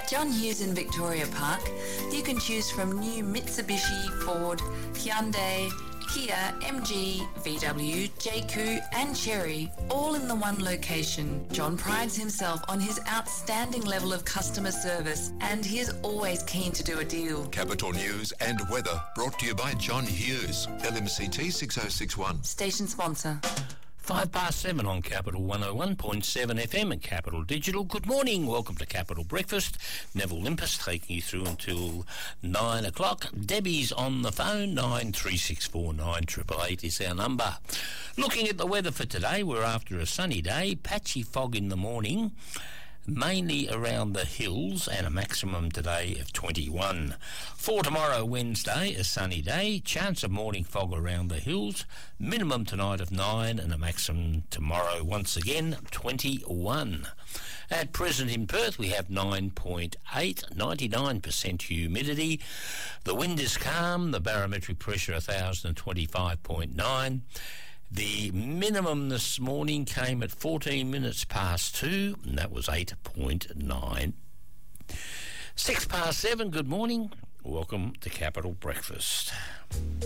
John Hughes in Victoria Park. You can choose from new Mitsubishi, Ford, Hyundai, Kia, MG, VW, JQ and Chery, all in the one location. John prides himself on his outstanding level of customer service and he is always keen to do a deal. Capital News and Weather brought to you by John Hughes, LMCT 6061. Station sponsor. 7:05 on Capital 101.7 FM and Capital Digital. Good morning. Welcome to Capital Breakfast. Neville Limpus taking you through until 9 o'clock. Debbie's on the phone. 93649888 is our number. Looking at the weather for today, we're after a sunny day. Patchy fog in the morning, mainly around the hills, and a maximum today of 21. For tomorrow, Wednesday, a sunny day, chance of morning fog around the hills, minimum tonight of 9 and a maximum tomorrow, once again, 21. At present in Perth, we have 9.8, 99% humidity. The wind is calm, the barometric pressure 1,025.9. The minimum this morning came at 14 minutes past 2, and that was 8.9. 7:06, good morning. Welcome to Capital Breakfast.